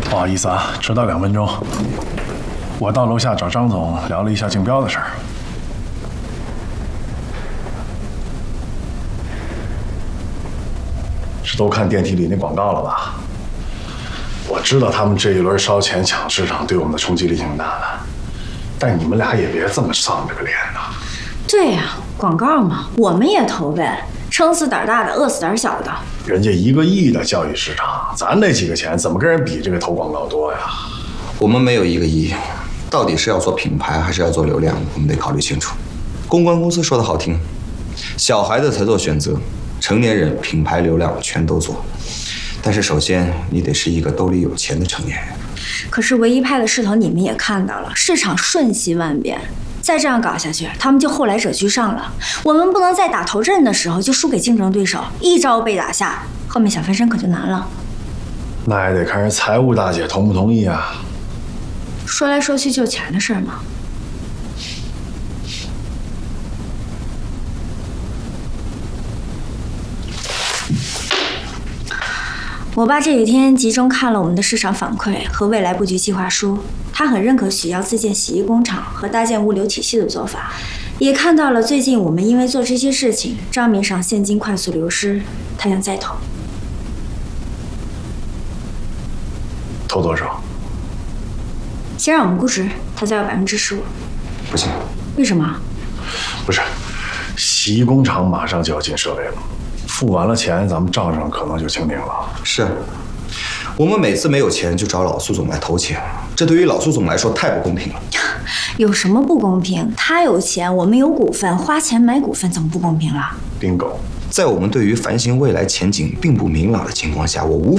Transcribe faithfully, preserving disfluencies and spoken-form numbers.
不好意思啊，迟到两分钟。我到楼下找张总聊了一下竞标的事儿。是都看电梯里那广告了吧？我知道他们这一轮烧钱抢市场对我们的冲击力挺大的，但你们俩也别这么丧着个脸呐。 对呀、啊，广告嘛，我们也投呗，撑死胆大的，饿死胆小的。 人家一个亿的教育市场，咱那几个钱怎么跟人比这个投广告多呀？ 我们没有一个亿，到底是要做品牌还是要做流量，我们得考虑清楚。公关公司说的好听，小孩子才做选择，成年人品牌流量全都做。但是首先你得是一个兜里有钱的成年人。 可是唯一派的势头你们也看到了，市场瞬息万变，再这样搞下去，他们就后来者居上了。我们不能在打头阵的时候就输给竞争对手，一招被打下，后面想翻身可就难了。 那还得看人财务大姐同不同意啊。 说来说去就钱的事儿嘛。我爸这几天集中看了我们的市场反馈和未来布局计划书，他很认可许耀自建洗衣工厂和搭建物流体系的做法，也看到了最近我们因为做这些事情，账面上现金快速流失，他想再投。 投多少？ 先让我们估值，他再要百分之十五。 不行。 为什么？ 不是，洗衣工厂马上就要进设备了。付完了钱，咱们账上可能就清零了。 是，我们每次没有钱就找老苏总来投钱，这对于老苏总来说太不公平了。 有什么不公平？他有钱，我们有股份，花钱买股份怎么不公平了 ？bingo。 在我们对于繁星未来前景并不明朗的情况下，我无